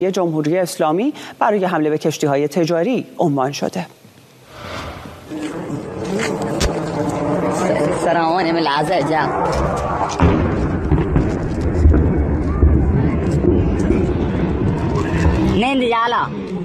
جمهوری اسلامی برای حمله به کشتی‌های تجاری عنوان شده. سرعون من العزاء جاء نندي جالا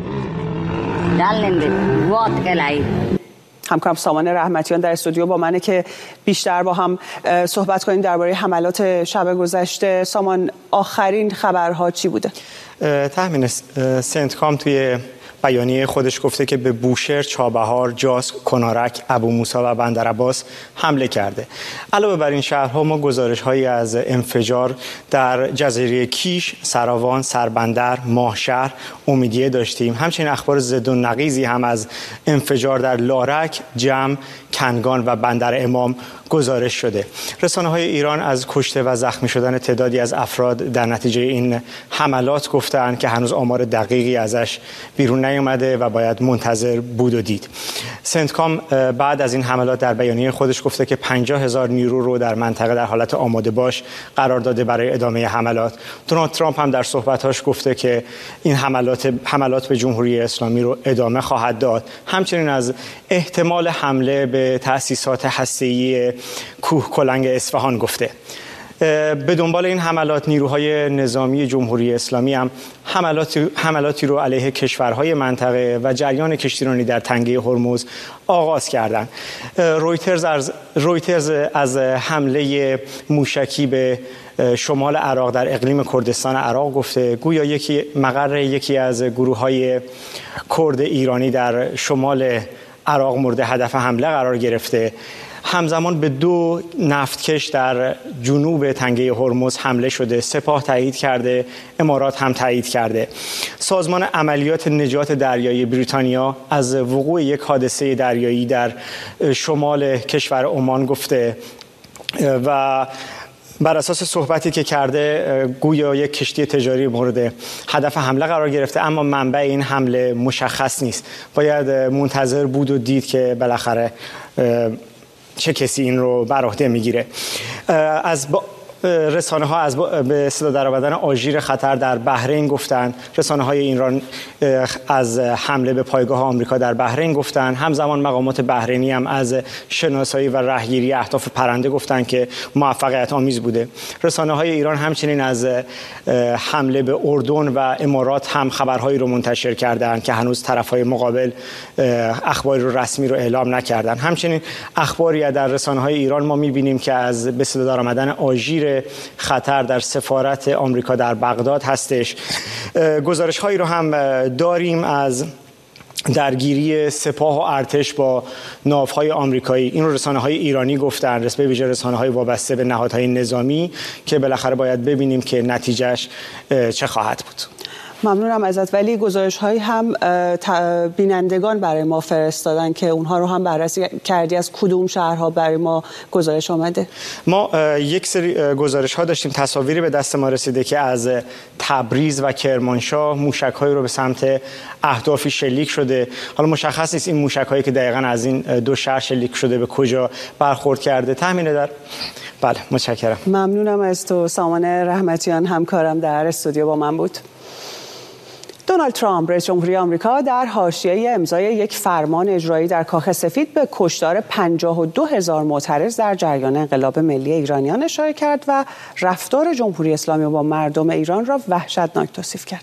جال نندي وقت كلاي. همکارم سامان رحمتیان در استودیو با منه که بیشتر با هم صحبت کنیم درباره حملات شب گذشته. سامان، آخرین خبرها چی بوده؟ تحمین سنتکام توی بیانیه خودش گفته که به بوشهر، چابهار، جاس، کنارک، ابو موسی و بندرعباس حمله کرده. علاوه بر این شهرها ما گزارش‌هایی از انفجار در جزیره کیش، سراوان، سربندر، ماهشهر، امیدیه داشتیم. همچنین اخبار ضد و نقیضی هم از انفجار در لارک، جم، کنگان و بندر امام گزارش شده. رسانه‌های ایران از کشته و زخمی شدن تعدادی از افراد در نتیجه این حملات گفتند که هنوز آمار دقیقی ازش بیرون نیامده و باید منتظر بود و دید. سنتکام بعد از این حملات در بیانیه خودش گفته که 50,000 نیرو رو در منطقه در حالت آماده باش قرار داده برای ادامه حملات. دونالد ترامپ هم در صحبت‌هاش گفته که این حملات به جمهوری اسلامی رو ادامه خواهد داد. همچنین از احتمال حمله به تأسیسات هسته‌ای کوه کلنگ اصفهان گفته. به دنبال این حملات نیروهای نظامی جمهوری اسلامی هم حملاتی رو علیه کشورهای منطقه و جریان کشتیرانی در تنگه هرمز آغاز کردند. رویترز از حمله موشکی به شمال عراق در اقلیم کردستان عراق گفته گویا مقر یکی از گروه‌های کرد ایرانی در شمال عراق مورد هدف حمله قرار گرفته. همزمان به 2 نفتکش در جنوب تنگه هرمز حمله شده. سپاه تایید کرده، امارات هم تایید کرده. سازمان عملیات نجات دریایی بریتانیا از وقوع یک حادثه دریایی در شمال کشور عمان گفته و بر اساس صحبتی که کرده گویا یک کشتی تجاری مورد هدف حمله قرار گرفته، اما منبع این حمله مشخص نیست. باید منتظر بود و دید که بالاخره چه کسی این رو بر عهده میگیره. از رسانه ها از به صدا درآمدن آژیر خطر در بحرین گفتند. رسانه های ایران از حمله به پایگاه آمریکا در بحرین گفتند. همزمان مقامات بحرینی هم از شناسایی و رهگیری اهداف پرنده گفتند که موفقیت آمیز بوده. رسانه های ایران همچنین از حمله به اردن و امارات هم خبرهایی رو منتشر کردند که هنوز طرفهای مقابل اخباری رو رسمی رو اعلام نکردند. همچنین اخباری در رسانه های ایران ما می‌بینیم که از به صدا درآمدن آژیر خطر در سفارت آمریکا در بغداد هستش. گزارش هایی رو هم داریم از درگیری سپاه و ارتش با ناوهای آمریکایی. این رو رسانه های ایرانی گفتن، به ویژه رسانه های وابسته به نهادهای نظامی، که بالاخره باید ببینیم که نتیجهش چه خواهد بود. ممنونم ازت. ولی گزارش هایی هم بینندگان برای ما فرستادن که اونها رو هم بررسی کردی. از کدوم شهرها برای ما گزارش آمده؟ ما یک سری گزارش ها داشتیم، تصاویری به دست ما رسیده که از تبریز و کرمانشاه موشک هایی رو به سمت اهدافی شلیک شده. حالا مشخص نیست این موشک هایی که دقیقاً از این 2 شهر شلیک شده به کجا برخورد کرده. تحمیل در بله، متشکرم. ممنونم از تو. سامان رحمتیان همکارم در استودیو با من بود. دونالد ترامپ رئیس جمهوری آمریکا در حاشیه امضای یک فرمان اجرایی در کاخ سفید به کشتار 52,000 معترض در جریان انقلاب ملی ایرانیان اشاره کرد و رفتار جمهوری اسلامی با مردم ایران را وحشتناک توصیف کرد.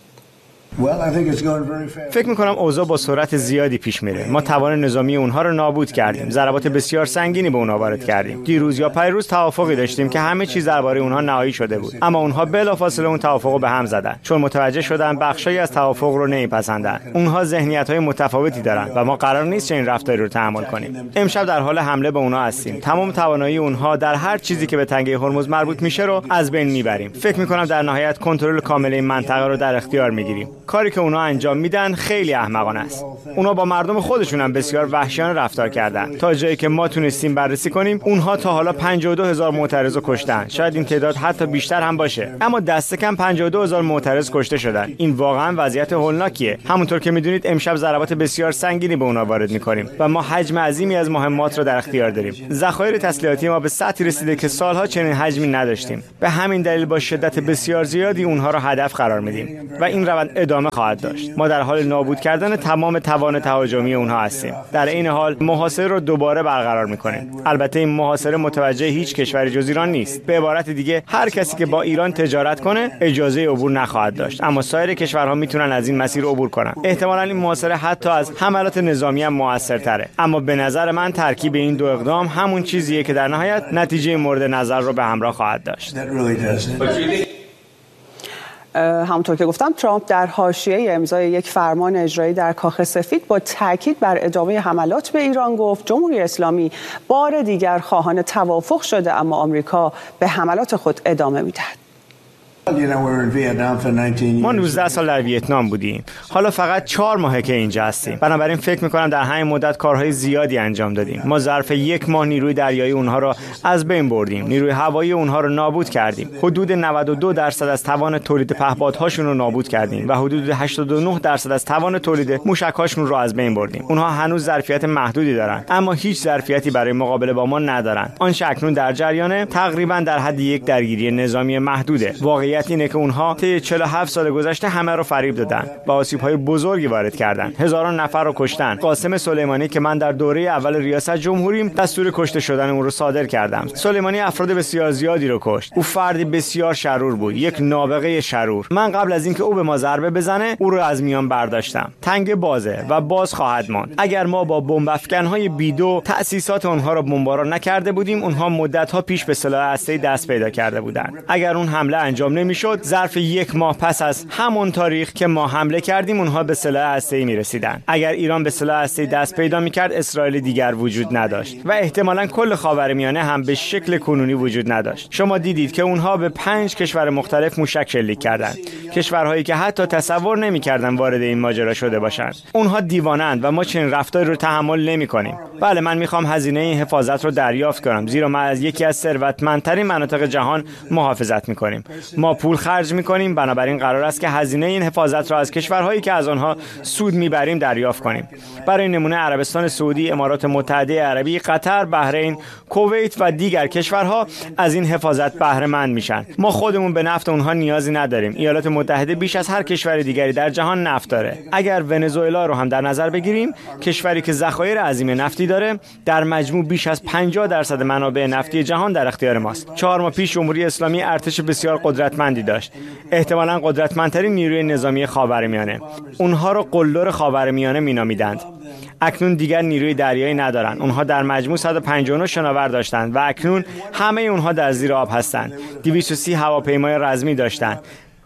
فکر می‌کنم اوضاع با سرعت زیادی پیش میره. ما توان نظامی اونها رو نابود کردیم. ضربات بسیار سنگینی به اونها وارد کردیم. دیروز یا پیروز توافقی داشتیم که همه چیز درباره اونها نهایی شده بود. اما اونها بلافاصله اون توافق رو به هم زدن. چون متوجه شدن بخشایی از توافق رو نمیپسندن. اونها ذهنیت‌های متفاوتی دارن و ما قرار نیست چنین رفتاری رو تحمل کنیم. امشب در حال حمله به اونها هستیم. تمام توانایی اونها در هر چیزی که به تنگه هرمز مربوط میشه رو از بین میبریم. فکر می‌کنم در نهایت کنترل کامل این منطقه رو در اختیار میگیریم. کاری که اونها انجام میدن خیلی احمقانه است. اونها با مردم خودشون هم بسیار وحشیانه رفتار کردن. تا جایی که ما تونستیم بررسی کنیم، اونها تا حالا 52,000 معترض رو کشتن. شاید این تعداد حتی بیشتر هم باشه. اما دست کم 52,000 معترض کشته شدن. این واقعا وضعیت هولناکیه. همونطور که میدونید امشب ضربات بسیار سنگینی به اونها وارد میکنیم و ما حجم عظیمی از مهمات رو در اختیار داریم. ذخایر تسلیحاتی ما به سطحی رسیده که سالها چنین حجمی نداشتیم. به همین دلیل با شدت بسیار زیادی اونها رو هدف قرار میدیم و این روند ادامه خواهد داشت. ما در حال نابود کردن تمام توان تهاجمی اونها هستیم. در این حال محاصره رو دوباره برقرار می‌کنیم. البته این محاصره متوجه هیچ کشوری جز ایران نیست. به عبارت دیگه هر کسی که با ایران تجارت کنه اجازه عبور نخواهد داشت، اما سایر کشورها میتونن از این مسیر عبور کنن. احتمالاً این محاصره حتی از حملات نظامی هم موثرتره. اما به نظر من ترکیب این دو اقدام همون چیزیه که در نهایت نتیجه مورد نظر رو به همراه خواهد داشت. همونطور که گفتم ترامپ در حاشیه امضای یک فرمان اجرایی در کاخ سفید با تاکید بر ادامه حملات به ایران گفت جمهوری اسلامی بار دیگر خواهان توافق شده اما آمریکا به حملات خود ادامه میدهد. ما 19 سال در ویتنام بودیم. حالا فقط 4 ماهه که اینجا هستیم. بنابراین فکر می‌کنم در همین مدت کارهای زیادی انجام دادیم. ما ظرف 1 ماه نیروی دریایی اونها را از بین بردیم. نیروی هوایی اونها را نابود کردیم. حدود 92% از توان تولید پهپادهاشون رو نابود کردیم و حدود 89% از توان تولید موشک‌هاشون رو از بین بردیم. اونها هنوز ظرفیت محدودی دارن، اما هیچ ظرفیتی برای مقابله با ما ندارن. آنچه اکنون در جریانه تقریبا در حد یک درگیری نظامی محدوده. واقعیت اینه که اونها طی 47 سال گذشته همه رو فریب دادن و آسیب‌های بزرگی وارد کردن. هزاران نفر رو کشتن. قاسم سلیمانی که من در دوره اول ریاست جمهوریم دستور کشته شدن اون رو صادر کردم. سلیمانی افراد بسیار زیادی رو کشت. او فردی بسیار شرور بود، یک نابغه شرور. من قبل از اینکه او به ما ضربه بزنه او رو از میان برداشتم. تنگ بازه و باز خواهد ماند. اگر ما با بمب افکن‌های بیدو تأسیسات اونها رو بمباران نکرده بودیم، اونها مدت‌ها پیش به سلاح هسته‌ای دست پیدا کرده بودند. اگر اون حمله انجام نمی‌شد، ظرف 1 ماه پس از همون تاریخ که ما حمله کردیم اونها به سلاح هسته‌ای می‌رسیدن. اگر ایران به سلاح هسته‌ای دست پیدا می‌کرد، اسرائیل دیگر وجود نداشت و احتمالاً کل خاورمیانه هم به شکل کنونی وجود نداشت. شما دیدید که اونها به 5 کشور مختلف موشک شلیک کردند. کشورهایی که حتی تصور نمی‌کردن وارد این ماجرا شده باشند. اونها دیوانه‌اند و ما چنین رفتاری رو تحمل نمی‌کنیم. بله، من می‌خوام هزینه این حفاظت رو دریافت کنم، زیرا ما از یکی از ثروتمندترین مناطق جهان محافظت می‌کنیم. ما پول خرج می‌کنیم، بنابراین قرار است که هزینه این حفاظت را از کشورهایی که از آنها سود می‌بریم دریافت کنیم. برای نمونه عربستان سعودی، امارات متحده عربی، قطر، بحرین، کویت و دیگر کشورها از این حفاظت بهره مند میشن. ما خودمون به نفت اونها نیازی نداریم. ایالات متحده بیش از هر کشور دیگری در جهان نفت داره. اگر ونزوئلا رو هم در نظر بگیریم، کشوری که ذخایر عظیم نفتی داره، در مجموع بیش از 50% منابع نفتی جهان در اختیار ماست. 4 ماه پیش جمهوری اسلامی ارتش بسیار قدرتمندی داشت. احتمالاً قدرتمندترین نیروی نظامی خاورمیانه. اونها رو قلدر خاورمیانه مینامیدند. اکنون دیگر نیروی دریایی ندارند. اونها در مجموع 159 شناور داشتند و اکنون همه اونها در زیر آب هستند. 230 هواپیمای رزمی داشتند.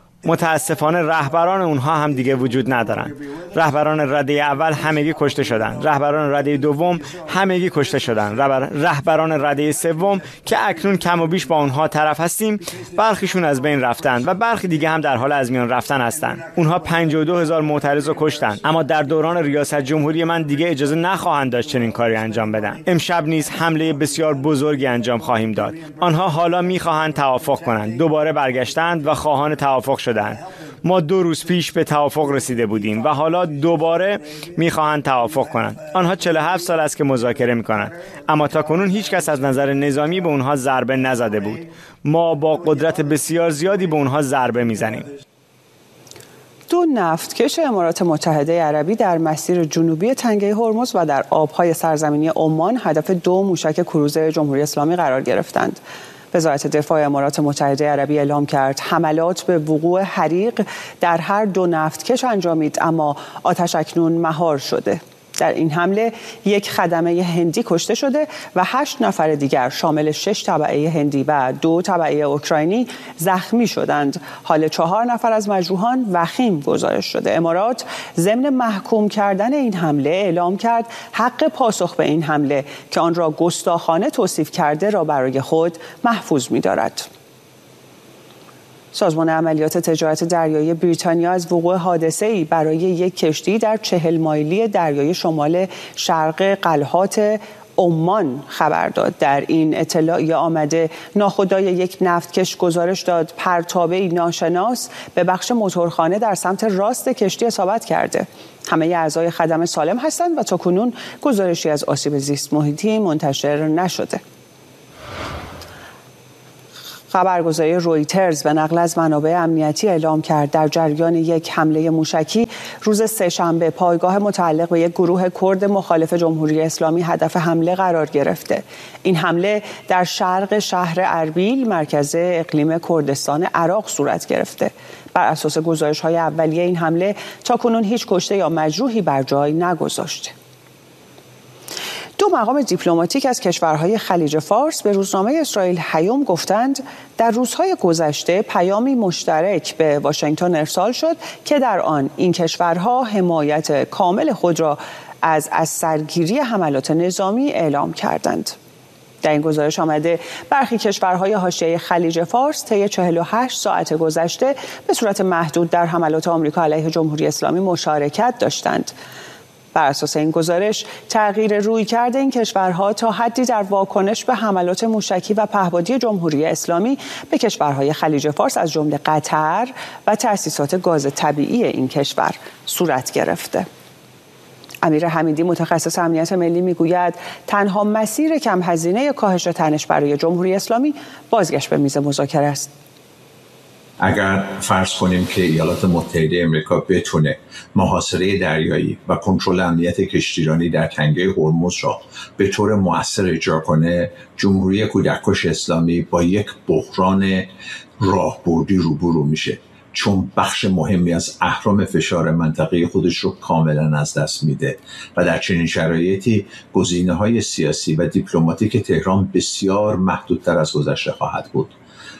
متاسفانه رهبران اونها هم دیگه وجود ندارن. رهبران رده اول همگی کشته شدن. رهبران رده دوم همگی کشته شدن. رهبران رده سوم که اکنون کم و بیش با اونها طرف هستیم، برخیشون از بین رفتن و برخی دیگه هم در حال از میان رفتن هستن. اونها 52,000 معترض رو کشتن، اما در دوران ریاست جمهوری من دیگه اجازه نخواهند داشت چنین کاری انجام بدن. امشب نیز حمله بسیار بزرگی انجام خواهیم داد. آنها حالا میخواهند توافق کنند. دوباره برگشتند و خواهان توافق شدند. ما 2 روز پیش به توافق رسیده بودیم و حالا دوباره میخواهند توافق کنند. آنها 47 سال است که مذاکره میکنند، اما تاکنون هیچ کس از نظر نظامی به اونها ضربه نزده بود. ما با قدرت بسیار زیادی به اونها ضربه میزنیم. 2 نفتکش امارات متحده عربی در مسیر جنوبی تنگه هرمز و در آبهای سرزمینی عمان هدف 2 موشک کروز جمهوری اسلامی قرار گرفتند. وزارت دفاع امارات متحده عربی اعلام کرد حملات به وقوع حریق در هر 2 نفتکش انجامید، اما آتش اکنون مهار شده. در این حمله 1 خدمه هندی کشته شده و 8 نفر دیگر شامل 6 تبعه هندی و 2 تبعه اوکراینی زخمی شدند. حال 4 نفر از مجروحان وخیم گزارش شده. امارات ضمن محکوم کردن این حمله اعلام کرد حق پاسخ به این حمله که آن را گستاخانه توصیف کرده را برای خود محفوظ می‌دارد. سازمان عملیات تجارت دریایی بریتانیا از وقوع حادثه‌ای برای یک کشتی در 40 مایلی دریای شمال شرق قلهات عمان خبر داد. در این اطلاعیه آمده ناخدای یک نفتکش گزارش داد پرتابه‌ای ناشناس به بخش موتورخانه در سمت راست کشتی اصابت کرده. همه اعضای خدمه سالم هستند و تاکنون گزارشی از آسیب زیست محیطی منتشر نشده. خبرگزاری رویترز به نقل از منابع امنیتی اعلام کرد در جریان یک حمله موشکی روز سه‌شنبه پایگاه متعلق به یک گروه کرد مخالف جمهوری اسلامی هدف حمله قرار گرفته. این حمله در شرق شهر اربیل مرکز اقلیم کردستان عراق صورت گرفته. بر اساس گزارش‌های اولیه این حمله تاکنون هیچ کشته یا مجروحی بر جای نگذاشته. دو مقام دیپلماتیک از کشورهای خلیج فارس به روزنامه اسرائیل هیوم گفتند در روزهای گذشته پیامی مشترک به واشنگتن ارسال شد که در آن این کشورها حمایت کامل خود را از سرگیری حملات نظامی اعلام کردند. در این گزارش آمده برخی کشورهای حاشیه خلیج فارس طی 48 ساعت گذشته به صورت محدود در حملات آمریکا علیه جمهوری اسلامی مشارکت داشتند. بر اساس این گزارش تغییر رویکرد این کشورها تا حدی در واکنش به حملات موشکی و پهپادی جمهوری اسلامی به کشورهای خلیج فارس از جمله قطر و تأسیسات گاز طبیعی این کشور صورت گرفته. امیر حمیدی متخصص امنیت ملی میگوید تنها مسیر کم هزینه کاهش تنش برای جمهوری اسلامی بازگشت به میز مذاکره است. اگر فرض کنیم که ایالات متحده آمریکا بتونه محاصره دریایی و کنترل امنیت کشتیرانی در تنگه هرمز را به طور مؤثر اجرا کنه، جمهوری کودککش اسلامی با یک بحران راهبردی روبرو میشه، چون بخش مهمی از اهرم فشار منطقه خودش رو کاملا از دست میده و در چنین شرایطی گزینه‌های سیاسی و دیپلماتیک تهران بسیار محدودتر از گذشته خواهد بود.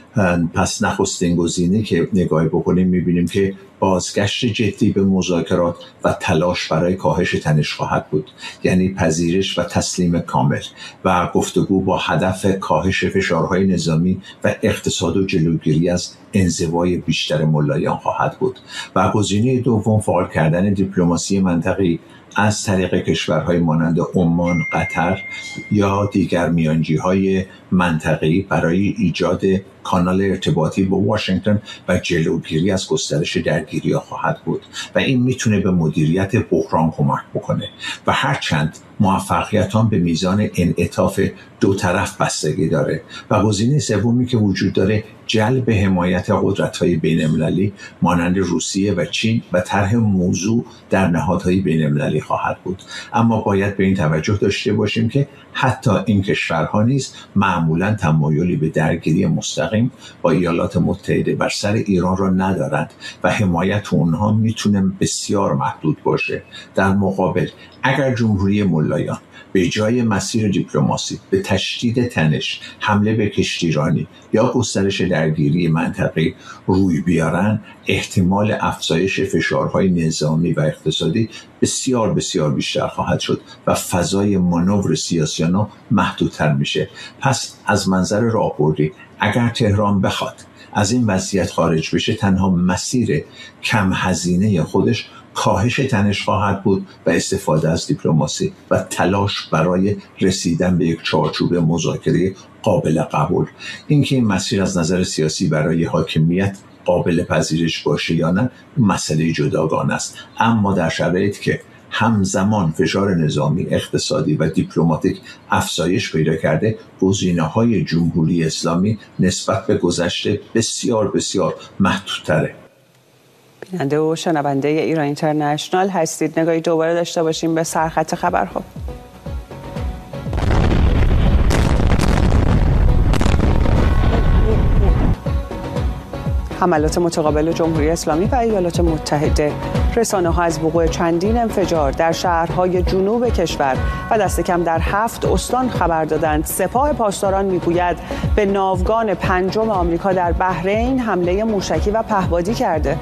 پس نخستین گزینه که نگاه بکنیم میبینیم که بازگشت جدی به مذاکرات و تلاش برای کاهش تنش خواهد بود، یعنی پذیرش و تسلیم کامل و گفتگو با هدف کاهش فشارهای نظامی و اقتصاد و جلوگیری از انزوای بیشتر ملایان خواهد بود. و گزینه دوم فعال کردن دیپلماسی منطقه‌ای از طریق کشورهای مانند عمان، قطر یا دیگر میانجی‌های منطقه‌ای برای ایجاد کانال ارتباطی با واشنگتن و جلوگیری از گسترش درگیری‌ها خواهد بود و این میتونه به مدیریت بحران کمک بکنه و هرچند موفقیت آن به میزان انعطاف دو طرف بستگی داره. و گزینه سومی که وجود داره جلب حمایت قدرت‌های بین‌المللی مانند روسیه و چین و طرح موضوع در نهادهای بین‌المللی خواهد بود. اما باید به این توجه داشته باشیم که حتی این کشورها نیز معمولاً تمایلی به درگیری مستقیم با ایالات متحده بر سر ایران را ندارند و حمایت اونها میتونه بسیار محدود باشه. در مقابل اگر جمهوری ملایان به جای مسیر دیپلماسی به تشدید تنش، حمله به کشتیرانی یا گسترش درگیری منطقه‌ای روی بیارن، احتمال افزایش فشارهای نظامی و اقتصادی بسیار بسیار بیشتر خواهد شد و فضای مانور سیاسی آنها محدودتر میشه. پس از منظر راهبردی اگر تهران بخواد از این وضعیت خارج بشه، تنها مسیر کم هزینه خودش کاهش تنش خواهد بود و استفاده از دیپلماسی و تلاش برای رسیدن به یک چارچوب مذاکره قابل قبول. اینکه این مسیر از نظر سیاسی برای حاکمیت قابل پذیرش باشه یا نه مسئله جداگانه است، اما در شرایطی که همزمان فشار نظامی، اقتصادی و دیپلماتیک افزایش پیدا کرده، گزینه‌های جمهوری اسلامی نسبت به گذشته بسیار بسیار محدودتره. بیننده و شنونده ایران اینترنشنال هستید. نگاهی دوباره داشته باشیم به سرخط خبرها. حملات متقابل جمهوری اسلامی و ایالات متحده. رسانه‌ها از وقوع چندین انفجار در شهرهای جنوب کشور و دست کم در 7 استان خبر دادند. سپاه پاسداران میگوید به ناوگان 5 آمریکا در بحرین حمله موشکی و پهپادی کرده.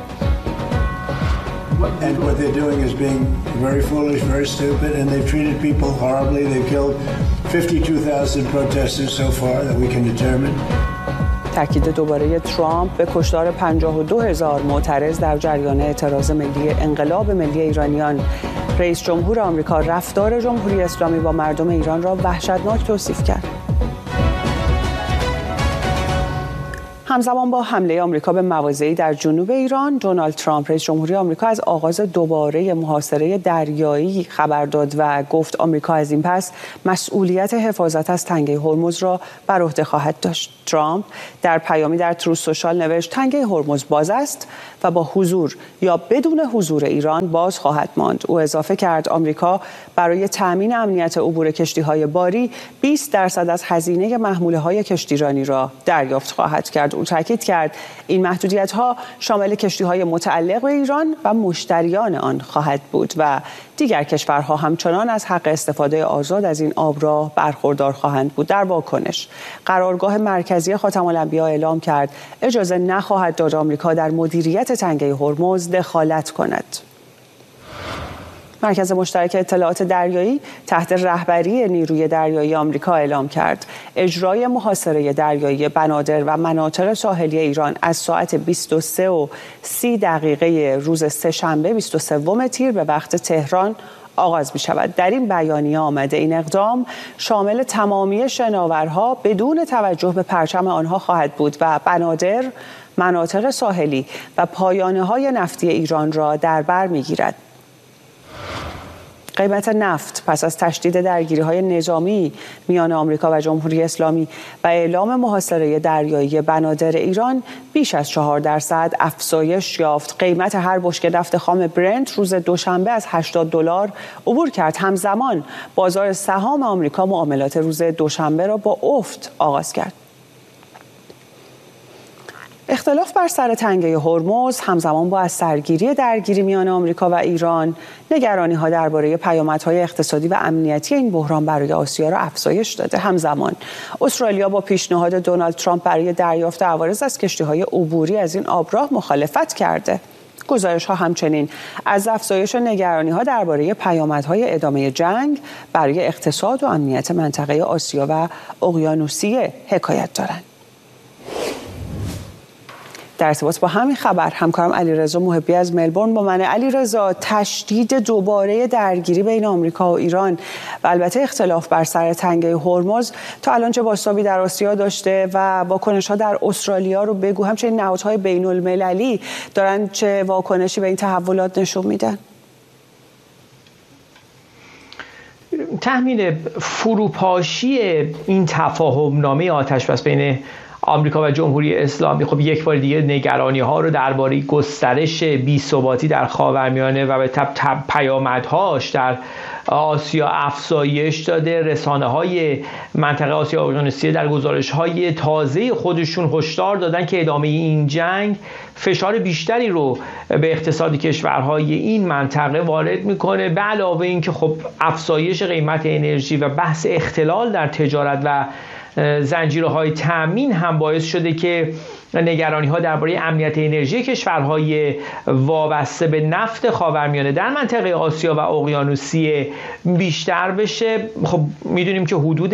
And what they're doing is being very foolish, very stupid, and they've treated people horribly. They've killed 52,000 protesters so far that we can determine. تاکید دوباره ترامپ به کشتار 52,000 معترض در جریان اعتراض ملی انقلاب ملی ایرانیان. رئیس جمهور آمریکا رفتار جمهوری اسلامی با مردم ایران را وحشتناک توصیف کرد. همزمان با حمله آمریکا به مواضعی در جنوب ایران، دونالد ترامپ رئیس جمهوری آمریکا از آغاز دوباره محاصره دریایی خبر داد و گفت آمریکا از این پس مسئولیت حفاظت از تنگه هرمز را بر عهده خواهد داشت. ترامپ در پیامی در تروث سوشال نوشت تنگه هرمز باز است و با حضور یا بدون حضور ایران باز خواهد ماند. او اضافه کرد آمریکا برای تأمین امنیت عبور کشتی‌های باری 20% از هزینه محموله‌های کشتیرانی را دریافت خواهد کرد. او تاکید کرد این محدودیت‌ها شامل کشتی‌های متعلق به ایران و مشتریان آن خواهد بود و دیگر کشورها همچنان از حق استفاده آزاد از این آبراه برخوردار خواهند بود. در واکنش قرارگاه مرکزی خاتم الانبیا اعلام کرد اجازه نخواهد داد آمریکا در مدیریت تنگه هرمز دخالت کند. مرکز مشترک اطلاعات دریایی تحت رهبری نیروی دریایی آمریکا اعلام کرد اجرای محاصره دریایی بنادر و مناطق ساحلی ایران از ساعت 23:30 روز سه‌شنبه 23 تیر به وقت تهران آغاز می شود. در این بیانیه آمده این اقدام شامل تمامی شناورها بدون توجه به پرچم آنها خواهد بود و بنادر، مناطق ساحلی و پایانه‌های نفتی ایران را در بر می گیرد. قیمت نفت پس از تشدید درگیری‌های نظامی میان آمریکا و جمهوری اسلامی و اعلام محاصره دریایی بنادر ایران بیش از 4% افزایش یافت. قیمت هر بشکه نفت خام برنت روز دوشنبه از $80 عبور کرد. همزمان بازار سهام آمریکا معاملات روز دوشنبه را با افت آغاز کرد. اختلاف بر سر تنگه هرمز همزمان با از سرگیری درگیری میان آمریکا و ایران، نگرانی‌ها درباره پیامدهای اقتصادی و امنیتی این بحران برای آسیا را افزایش داده. همزمان استرالیا با پیشنهاد دونالد ترامپ برای دریافت عوارض از کشتی‌های عبوری از این آبراه مخالفت کرده. گزارش‌ها همچنین از افزایش نگرانی‌ها درباره پیامدهای ادامه جنگ برای اقتصاد و امنیت منطقه آسیا و اقیانوسیه حکایت دارند. در ارتباط با همین خبر همکارم علیرضا محبی از ملبورن با من. علیرضا، تشدید دوباره درگیری بین آمریکا و ایران و البته اختلاف بر سر تنگه هرمز تا الان چه بازتابی در آسیا داشته و واکنش‌ها در استرالیا رو بگو، همچنین نهادهای بین‌المللی دارن چه واکنشی به این تحولات نشون میدن؟ تحمیل فروپاشی این تفاهم‌نامه آتش‌بس بین آمریکا و جمهوری اسلامی خب یک بار دیگه نگرانی‌ها رو درباره گسترش بی‌ثباتی در خاورمیانه و به تبع پیامدهاش در آسیا افزایش داده. رسانه‌های منطقه آسیا اقیانوسیه در گزارش‌های تازه خودشون هشدار دادن که ادامه این جنگ فشار بیشتری رو به اقتصاد کشورهای این منطقه وارد میکنه، به علاوه اینکه خب افزایش قیمت انرژی و بحث اختلال در تجارت و زنجیرهای تامین هم باعث شده که نگرانی‌ها درباره امنیت انرژی کشورهای وابسته به نفت خاورمیانه در منطقه آسیا و اقیانوسیه بیشتر بشه. خب میدونیم که حدود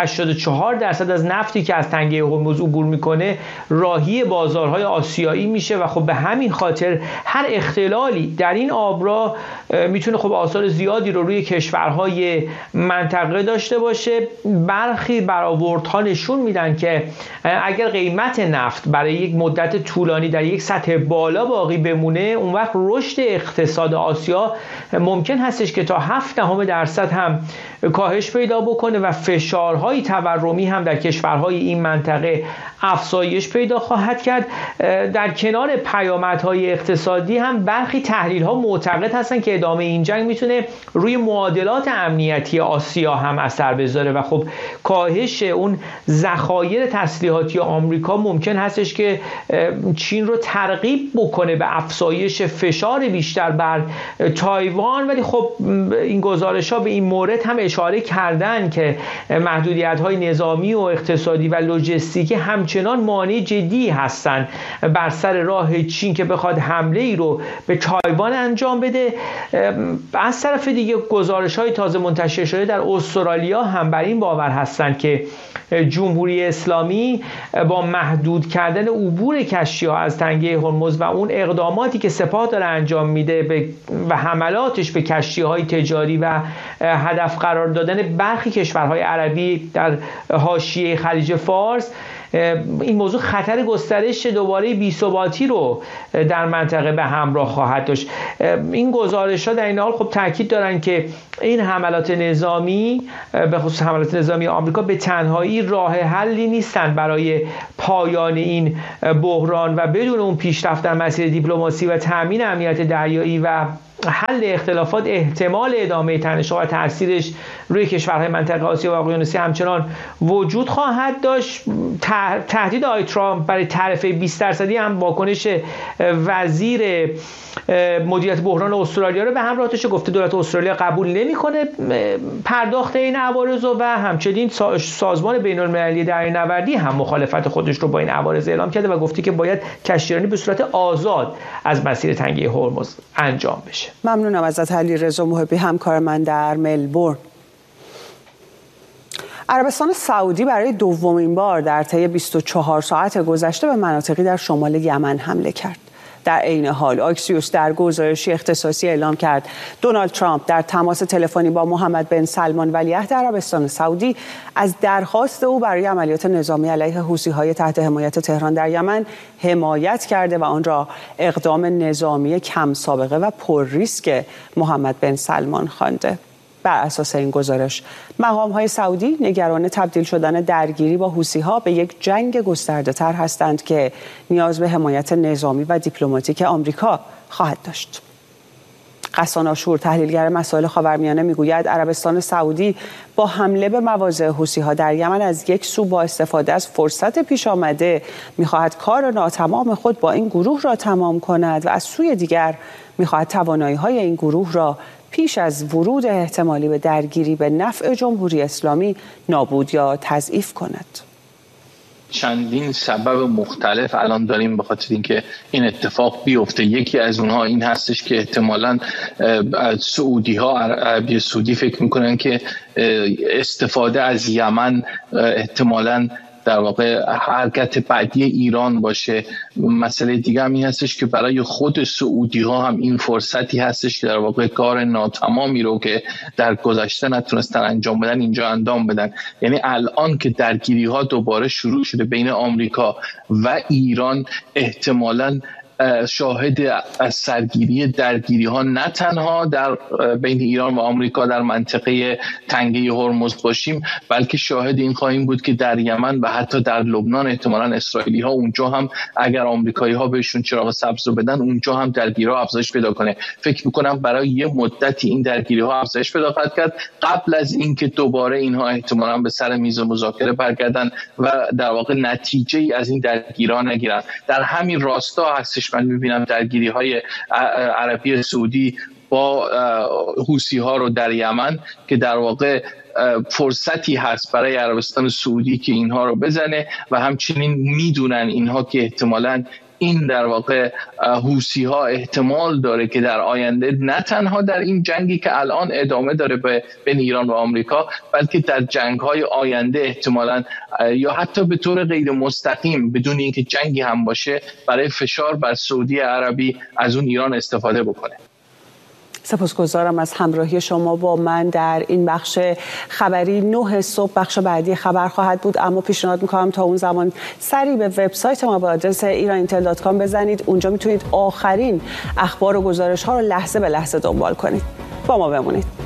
84% از نفتی که از تنگه هرمز عبور میکنه راهی بازارهای آسیایی میشه و خب به همین خاطر هر اختلالی در این آبراه میتونه خب آثار زیادی رو روی کشورهای منطقه داشته باشه. برخی برآوردها نشون میدن که اگر قیمت نفت برای یک مدت طولانی در یک سطح بالا باقی بمونه، اون وقت رشد اقتصاد آسیا ممکن هستش که تا 0.7% هم کاهش پیدا بکنه و فشارهای تورمی هم در کشورهای این منطقه افزایش پیدا خواهد کرد. در کنار پیامدهای اقتصادی هم برخی تحلیل‌ها معتقد هستن که ادامه این جنگ میتونه روی معادلات امنیتی آسیا هم اثر بذاره و خب کاهش اون ذخایر تسلیحاتی آمریکا ممکن هستش که چین رو ترغیب بکنه به افزایش فشار بیشتر بر تایوان. ولی خب این گزارش‌ها به این مورد هم اشاره کردن که محدودیت‌های نظامی و اقتصادی و لوجستیکی همچنان مانع جدی هستند بر سر راه چین که بخواد حمله ای رو به تایوان انجام بده. از طرف دیگه گزارش‌های تازه منتشر شده در استرالیا هم بر این باور هستند که جمهوری اسلامی با محدود کردن عبور کشتی‌ها از تنگه هرمز و اون اقداماتی که سپاه داره انجام میده و حملاتش به کشتی‌های تجاری و هدف قرار دادن برخی کشورهای عربی در حاشیه خلیج فارس این موضوع خطر گسترش دوباره بی‌ثباتی رو در منطقه به همراه خواهد داشت. این گزارش‌ها در این حال خب تاکید دارن که این حملات نظامی، به خصوص حملات نظامی آمریکا، به تنهایی راه حلی نیستن برای پایان این بحران و بدون اون پیشرفت در مسیر دیپلماسی و تامین امنیت دریایی و حل اختلافات احتمال ادامه تنش‌ها و تاثیرش روی کشورهای منطقه آسیا و اقیانوسیه همچنان وجود خواهد داشت. تهدید آقای ترامپ برای تعرفه 20% هم واکنش وزیر مدیریت بحران استرالیا رو به همراه داشته. گفته دولت استرالیا قبول نمی‌کنه پرداخت این عوارض و همچنین سازمان بین‌المللی دریانوردی هم مخالفت خودش رو با این عوارض اعلام کرده و گفته که باید کشتیرانی به صورت آزاد از مسیر تنگه هرمز انجام بشه. ممنونم ازت علیرضا محبی، همکار من در ملبورن. عربستان سعودی برای دومین بار در طی 24 ساعت گذشته به مناطقی در شمال یمن حمله کرد. در عین حال آکسیوس در گزارشی اختصاصی اعلام کرد دونالد ترامپ در تماس تلفنی با محمد بن سلمان ولیعهد عربستان سعودی از درخواست او برای عملیات نظامی علیه حوثی‌های تحت حمایت تهران در یمن حمایت کرده و آن را اقدام نظامی کم سابقه و پر ریسک محمد بن سلمان خوانده. بر اساس این گزارش مقام‌های سعودی نگران تبدیل شدن درگیری با حوثی‌ها به یک جنگ گسترده‌تر هستند که نیاز به حمایت نظامی و دیپلماتیک آمریکا خواهد داشت. غسان آشور، تحلیلگر مسائل خاورمیانه، میگوید عربستان سعودی با حمله به مواضع حوثی‌ها در یمن از یک سو با استفاده از فرصت پیش آمده می‌خواهد کار ناتمام خود با این گروه را تمام کند و از سوی دیگر می‌خواهد توانایی‌های این گروه را پیش از ورود احتمالی به درگیری به نفع جمهوری اسلامی نابود یا تضعیف کند. چندین سبب مختلف الان داریم به خاطر اینکه این اتفاق بیفته. یکی از اونها این هستش که احتمالاً سعودی‌ها، عربی سعودی فکر میکنن که استفاده از یمن احتمالاً در واقع حرکت بعدی ایران باشه. مسئله دیگه هم این هستش که برای خود سعودی ها هم این فرصتی هستش که در واقع کار ناتمامی رو که در گذشته نتونستن انجام بدن اینجا انجام بدن. یعنی الان که درگیری ها دوباره شروع شده بین آمریکا و ایران، احتمالاً شاهد از سرگیری درگیری ها نه تنها در بین ایران و آمریکا در منطقه تنگه هرمز باشیم، بلکه شاهد این خواهیم بود که در یمن و حتی در لبنان احتمالاً اسرائیلی ها اونجا هم اگر آمریکایی ها بهشون چراغ سبز رو بدن اونجا هم درگیری ها افزایش پیدا کنه. فکر میکنم برای یه مدتی این درگیری ها افزایش پیدا خواهد کرد قبل از اینکه دوباره اینها احتمالاً به سر میز مذاکره برگردن و در واقع نتیجه ای از این درگیری ها نگیرن. در همین راستا هستش من میبینم درگیری های عربی سعودی با حوثی ها رو در یمن که در واقع فرصتی هست برای عربستان سعودی که اینها رو بزنه و همچنین میدونن اینها که احتمالاً این در واقع حوثی ها احتمال داره که در آینده نه تنها در این جنگی که الان ادامه داره بین ایران و آمریکا، بلکه در جنگ های آینده احتمالاً یا حتی به طور غیر مستقیم بدون اینکه جنگی هم باشه برای فشار بر سعودی عربی از اون ایران استفاده بکنه. سپاسگزارم از همراهی شما با من در این بخش خبری. 9 صبح بخش بعدی خبر خواهد بود، اما پیشنهاد میکنم تا اون زمان سری به وبسایت ما با آدرس iranintel.com بزنید. اونجا میتونید آخرین اخبار و گزارش ها رو لحظه به لحظه دنبال کنید. با ما بمونید.